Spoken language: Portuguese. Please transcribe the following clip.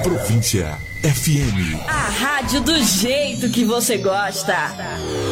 Província FM. A rádio do jeito que você gosta.